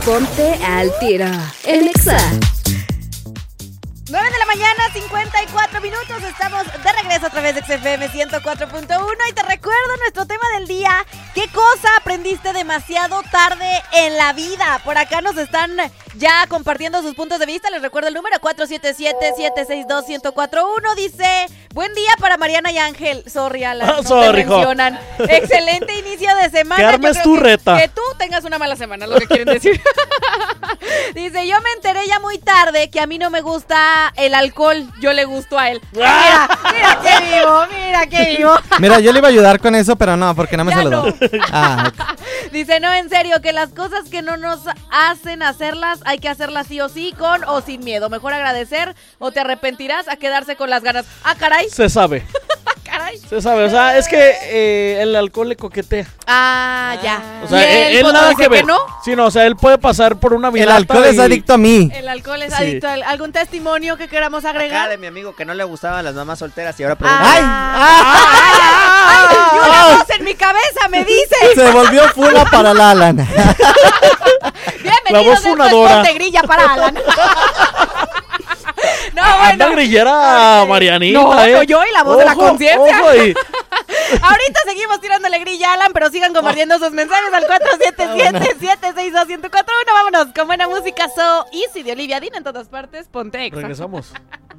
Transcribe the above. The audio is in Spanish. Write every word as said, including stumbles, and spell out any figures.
Ponte al tiro en Exa. nueve de la mañana, cincuenta y cuatro minutos. Estamos de regreso a través de X F M ciento cuatro punto uno. Y te recuerdo nuestro tema del día. ¿Qué cosa aprendiste demasiado tarde en la vida? Por acá nos están ya compartiendo sus puntos de vista. Les recuerdo el número cuatro siete siete, siete seis dos, uno cero cuatro uno. Dice, buen día para Mariana y Ángel. Sorry, Alan, Ah, no sorry, te mencionan. Excelente inicio de semana. Que armes Yo creo tu que, reta. Que tú tengas una mala semana, lo que quieren decir. Dice, yo me enteré ya muy tarde que a mí no me gusta el alcohol. Yo le gusto a él. Mira, mira qué vivo, mira qué vivo. Mira, yo le iba a ayudar con eso, pero no, porque no me Ya saludó. no. Ah, ok. Dice, no, en serio, que las cosas que no nos hacen hacerlas, hay que hacerlas sí o sí, con o sin miedo. Mejor agradecer o te arrepentirás a quedarse con las ganas. Ah, caray. Se sabe. Caray. Se sabe. O sea, es que eh, el alcohol le coquetea. Ah, ya. O sea, ¿Y él, él él cuando nada dice que ver. no? Sí, no, o sea, él puede pasar por una vida. El alcohol es adicto a mí. El alcohol es Sí. adicto. ¿Algún testimonio que queramos agregar? Acá de mi amigo que no le gustaban las mamás solteras y ahora Ah. pregunta. ¡Ay! ¡Ay! ¡Ah! Y una voz en mi cabeza me dice. Se volvió fula para la Alan. Bienvenidos La voz a funadora. de grilla para Alan. No, Anda bueno. grillera Marianita, No, ¿eh? no, yo y la voz de la Ojo, conciencia. ojo ahí. Ahorita seguimos tirándole grilla a Alan, pero sigan compartiendo sus mensajes al cuatro siete siete, siete seis dos, uno cero cuatro uno. Vámonos con buena música. So Easy de Olivia Dean en todas partes. Ponte Exa. Regresamos.